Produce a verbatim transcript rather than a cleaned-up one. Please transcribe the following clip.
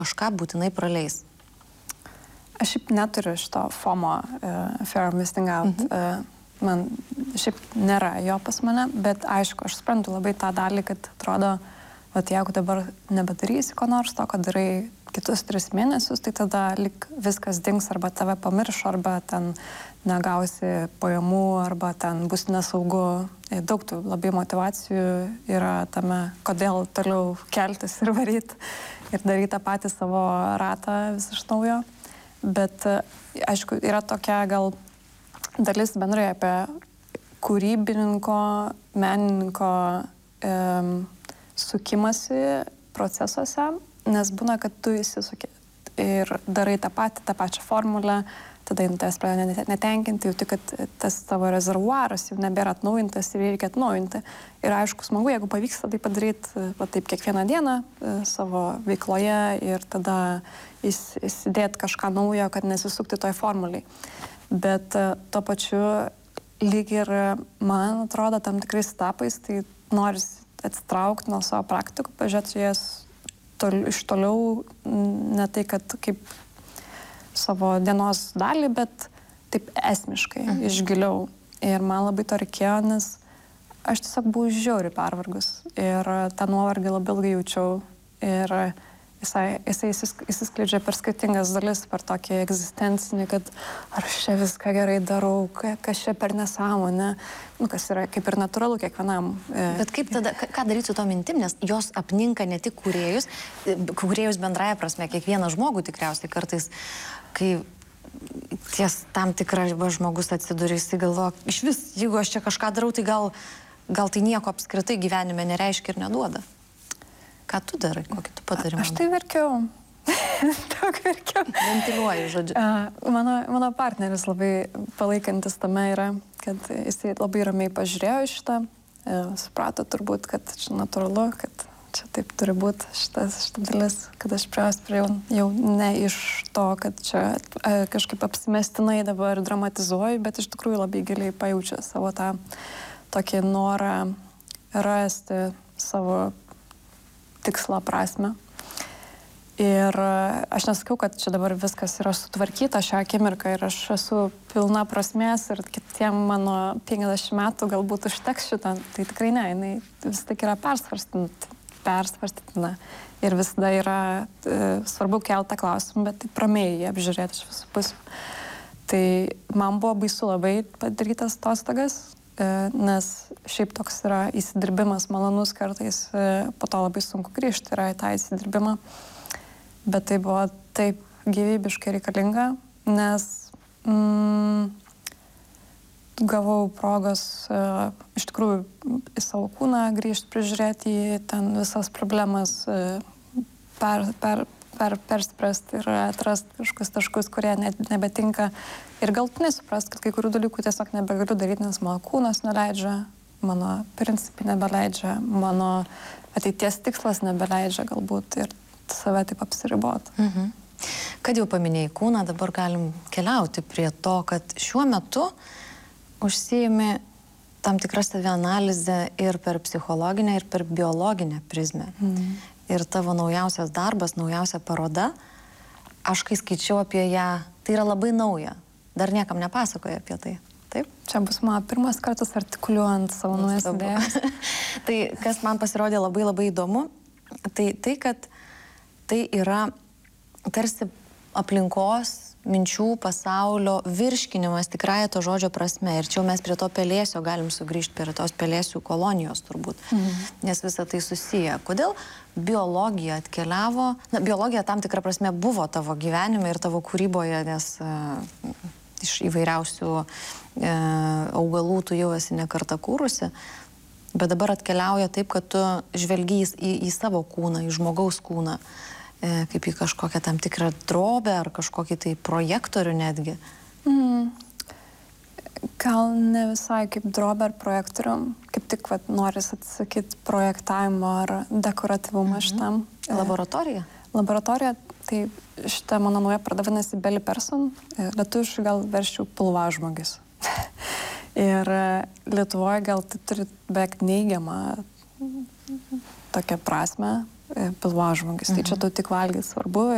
kažką būtinai praleis? Aš šiaip neturiu šito FOMO, uh, Fear of Missing Out. Mhm. Uh, man šiaip nėra jo pas mane, bet aišku, aš suprantu labai tą dalį, kad atrodo, vat jeigu dabar nebedarysi ko nors to, kad darai kitus tris mėnesius, tai tada lik viskas dings, arba tave pamiršo, arba ten negausi pajamų, arba ten bus nesaugu. Daug tų labai motyvacijų yra tame, kodėl toliau keltis ir varyti ir daryti tą patį savo ratą vis iš naujo. Bet, aišku, yra tokia gal dalis bendrai apie kūrybininko, menininko um, sukimasi procesuose, nes būna, kad tu įsisuki ir darai tą patį, tą pačią formulę, tada tas pradeda netenkinti, jau tik, kad tas tavo rezervuaras jau nebėra atnaujintas ir reikia atnaujinti. Ir aišku, smagu, jeigu pavyksta tai padaryti va, taip kiekvieną dieną savo veikloje ir tada įsidėti kažką naujo, kad nesisukti toj formuliai. Bet tuo pačiu lyg ir, man atrodo, tam tikrais etapais, tai noris atsitraukti nuo savo praktikų, pažiūrėti jas tol, iš toliau, ne tai, kad kaip savo dienos dalį, bet taip esmiškai, mhm. išgiliau. Ir man labai to reikėjo, nes aš tiesiog buvau žiauriai pervargus. Ir tą nuovargį labai ilgai jaučiau. Ir jisai, jisai įsiskleidžia per skirtingas dalis, per tokį egzistencinį, kad ar aš čia viską gerai darau, kas čia per nesąmonę, nu, kas yra kaip ir natūralu kiekvienam. Bet kaip tada, ką daryti su to mintim, nes jos apninka ne tik kūrėjus, kūrėjus bendraja prasme, kiekvieną žmogų tikriausiai kartais, kai ties tam tikra riba žmogus atsiduria, jisai galvoja, iš vis, jeigu aš čia kažką darau, tai gal, gal tai nieko apskritai gyvenime nereiškia ir neduoda. Ką tu darai, kokį tu patarimą? Aš tai verkiau. Daug verkiau. Ventiliuoju, žodžiu. Uh, mano, mano partneris labai palaikantis tame yra, kad jisai labai ramiai pažiūrėjo šitą, uh, suprato turbūt, kad čia natūralu, kad čia taip turi būti šitas, šita dalis, kad aš prie jos prie jau ne iš to, kad čia uh, kažkaip apsimestinai dabar dramatizuoju, bet iš tikrųjų labai giliai pajaučia savo tą tokį norą rasti savo tikslą, prasme. Ir aš nesakiau, kad čia dabar viskas yra sutvarkyta šią akimirką ir aš esu pilna prasmės ir kitiem mano penkiasdešimt metų galbūt užteks šitą. Tai tikrai ne, jinai vis tik yra persvarstytina. Ir visada yra e, svarbu keltą klausimą, bet taip ramiai jį apžiūrėti iš visų pusių. Tai man buvo baisu labai padarytas atostogas, e, nes šiaip toks yra įsidirbimas malonus kartais, e, po to labai sunku grįžti yra į tą įsidirbimą. Bet tai buvo taip gyvybiškai reikalinga, nes mm, gavau progos uh, iš tikrųjų į savo kūną grįžti, prižiūrėti į ten visas problemas, uh, per, per, per, perspręsti ir atrasti kažkokius taškus, kurie ne, nebetinka. Ir galtinai suprasti, kad kai kurių dalykų tiesiog nebegaliu daryti, nes mano kūnas neleidžia, mano principai nebeleidžia, mano ateities tikslas nebeleidžia galbūt. Ir save taip apsiribot. Mhm. Kad jau paminėjai kūną, dabar galim keliauti prie to, kad šiuo metu užsiimi tam tikrą savianalizę ir per psichologinę, ir per biologinę prizmę. Mhm. Ir tavo naujausias darbas, naujausia paroda, aš kai skaičiau apie ją, tai yra labai nauja. Dar niekam nepasakoja apie tai. Taip? Čia bus mano pirmas kartas artikuliuojant savo naujas idėjas. Tai, kas man pasirodė labai labai įdomu, tai tai, kad tai yra tarsi aplinkos, minčių, pasaulio virškinimas tikrąja to žodžio prasme. Ir čia mes prie to pelėsio galim sugrįžti, prie tos pelėsių kolonijos turbūt, mhm. nes visa tai susiję. Kodėl biologija atkeliavo? Na, biologija tam tikrą prasme buvo tavo gyvenime ir tavo kūryboje, nes uh, iš įvairiausių uh, augalų tu jau esi ne kartą kūrusi. Bet dabar atkeliauja taip, kad tu žvelgi į, į savo kūną, į žmogaus kūną, kaip į kažkokią tam tikrą drobę ar kažkokį tai projektorių netgi. Mm. Gal ne visai kaip drobę ar projektorių, kaip tik vat, noris atsakyti projektavimo ar dekoratyvumą mm-hmm. šitam. Laboratorija? Laboratorija, tai šitą mano nauja paroda vadinasi Belly Person, lietuviškai gal verščiau pilvažmogis. Ir Lietuvoje gal tai turi beveik neigiamą tokią prasme, pilvažmogis. Mhm. Tai čia tu tik valgyti svarbu.